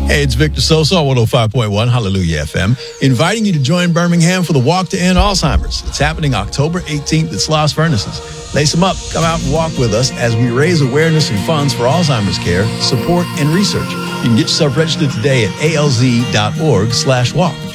Hey, it's Victor Sosa on 105.1 Hallelujah FM, inviting you to join Birmingham for the Walk to End Alzheimer's. It's happening October 18th at Sloss Furnaces. Lace them up, come out and walk with us as we raise awareness and funds for Alzheimer's care, support, and research. You can get yourself registered today at alz.org/walk.